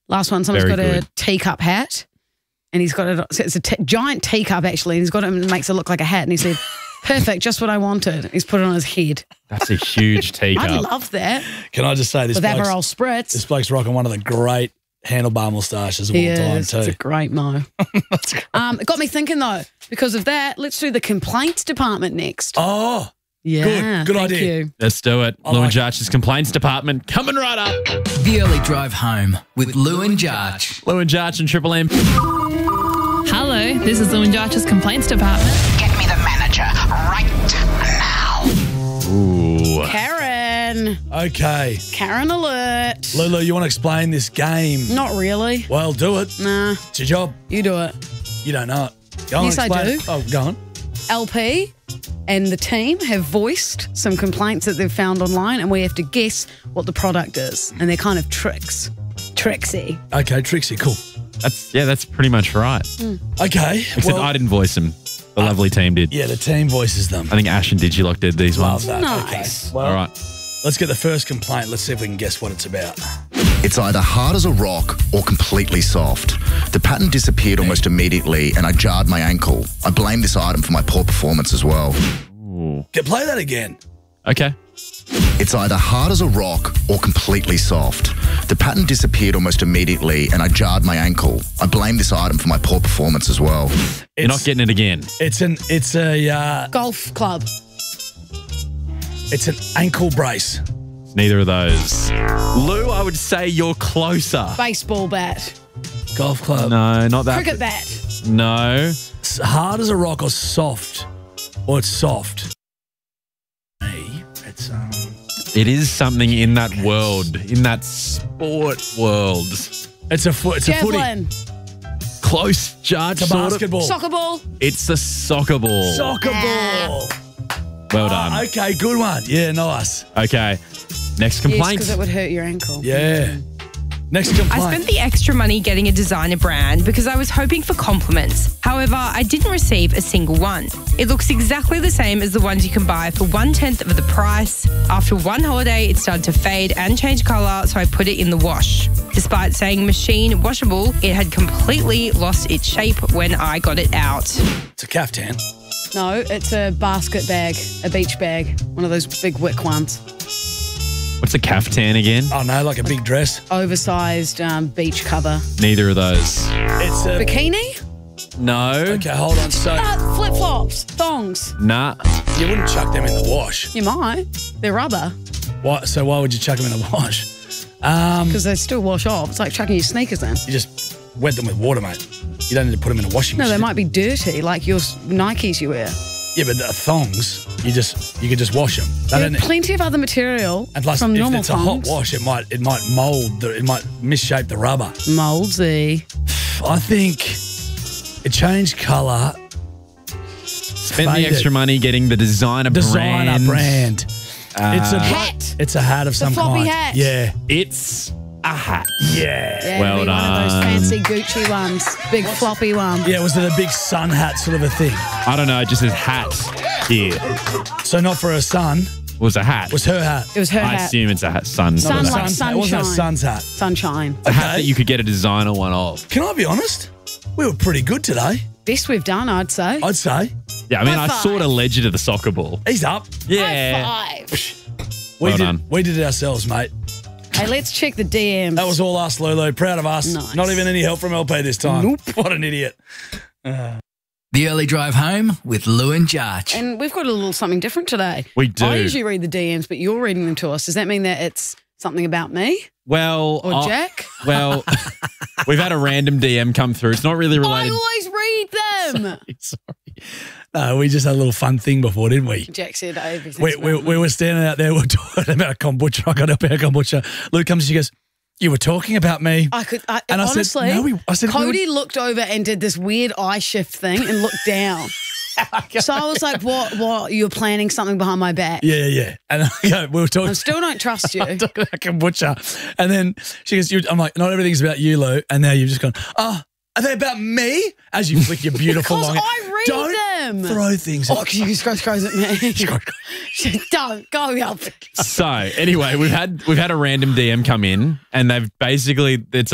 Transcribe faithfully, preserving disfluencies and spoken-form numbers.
Last one, someone's Very got good. a teacup hat and he's got it. It's a t- giant teacup actually. And he's got it and makes it look like a hat. And he said, perfect, just what I wanted. He's put it on his head. That's a huge teacup. I love that. Can I just say this With bloke's, Aperol Spritz. this bloke's rocking one of the great handlebar moustaches of He all time is. too. It's a great mo. um, it got me thinking though, because of that, let's do the complaints department next. Oh, yeah. good. Good thank idea. you. Let's do it. I Lou and like it. Jarch's complaints department coming right up. The Early Drive Home with Lou and Jarch. Lou and Jarch and Triple M. Hello, this is Lou and Jarch's complaints department. Get me the manager right now. Ooh. Karen. Okay. Karen alert. Lulu, you want to explain this game? Not really. Well, do it. Nah, It's your job. you do it. You don't know it. Go on, Yes, I explain do. it. Oh, go on. L P and the team have voiced some complaints that they've found online, and we have to guess what the product is. And they're kind of tricks. Tricksy. Okay, Trixie, cool. That's yeah, that's pretty much right. Okay. Except well, I didn't voice them. The lovely team did. Yeah, the team voices them. I think Ash and Digilock did these Love ones. that. Nice. Okay. Well, All right. let's get the first complaint. Let's see if we can guess what it's about. It's either hard as a rock or completely soft. The pattern disappeared almost immediately and I jarred my ankle. I blame this item for my poor performance as well. Get play that again. Okay. It's either hard as a rock or completely soft. The pattern disappeared almost immediately and I jarred my ankle. I blame this item for my poor performance as well. You're not getting it again. It's an. It's a. Uh, Golf club. it's an ankle brace. Neither of those. Lou, I would say you're closer. Baseball bat. Golf club. No, not that. Cricket bat. No. It's hard as a rock or soft, or it's soft. Me. It's um. It is something in that world, in that sport world. It's a foot. It's a footy. Javelin. Close, Jarch. It's a sort of. basketball. Soccer ball. It's a soccer ball. Soccer Ah. ball. Well Oh, done. okay, good one. Yeah, nice. Okay. Next Yes, complaint. because it would hurt your ankle. Yeah. Next complaint. I spent the extra money getting a designer brand because I was hoping for compliments. However, I didn't receive a single one. It looks exactly the same as the ones you can buy for one-tenth of the price. After one holiday, it started to fade and change colour, so I put it in the wash. Despite saying machine washable, it had completely lost its shape when I got it out. It's a caftan. No, it's a basket bag, a beach bag, one of those big wick ones. What's a caftan again? Oh no, like a big dress. Oversized um, beach cover. Neither of those. It's a. Bikini? No. Okay, hold on. So Uh, flip-flops. Thongs. Nah. you wouldn't chuck them in the wash. You might. They're rubber Why? So why would you chuck them in the wash? Um, because they still wash off. It's like chucking your sneakers in. you just wet them with water, mate. You don't need to put them in a washing No, machine. they might be dirty, like your Nikes you wear. Yeah, but the thongs, you just you could just wash them. They There are don't- plenty of other material and plus, from if normal it's a hot thongs. wash, it might it might mold. The, it might misshape the rubber. Moldsy. I think it changed colour. Spend the Faded. extra money getting the designer, Designer brand. brand. it's a Hat. It's a hat of some floppy kind. hat. Yeah, It's a hat. yeah. Yeah, Well it'd be one of those done. fancy Gucci ones. Big floppy one. Yeah, was it a big sun hat sort of a thing? I don't know, it just says hat here. So not for her son, It was a hat. it was her hat. It was her I hat. assume it's a hat. Sun. Sun not a like hat. Son's hat. It wasn't her sunshine. son's hat. Sunshine. A hat Okay. that you could get a designer one of. Can I be honest? We were pretty good today, Best we've done, I'd say. I'd say. Yeah, I mean, High I five. sort of led you to the soccer ball. He's up. Yeah. High five. We Well did, done. We did it ourselves, mate. Hey, let's check the D Ms. That was all us, Lulu. Proud of us. Nice. Not even any help from L P this time. Nope. What an idiot. The Early Drive Home with Lou and Jarch. And we've got a little something different today. We do. I usually read the D Ms, but you're reading them to us. Does that mean that it's something about me Well, or I- Jack? well, we've had a random D M come through. It's not really I related. always read them. Sorry. No, we just had a little fun thing before, didn't we? Jack said everything. We, we, we were standing out there, we were talking about kombucha. I got up about kombucha. Luke comes and she goes, you were talking about me. I could, I, And I said, honestly, no, we- I said, we Cody looked over and did this weird eye shift thing and looked down. So I was like, what, what, you're planning something behind my back. Yeah, yeah, yeah. And yeah, we were talking. I still don't trust you. I'm talking about kombucha. And then she goes, you, I'm like, not everything's about you, Lou. And now you've just gone, oh, are they about me? As you flick your beautiful Because long I read Don't them. throw things Oh, at you just goes, goes at me. Don't go up. So anyway, we've had we've had a random D M come in, and they've basically it's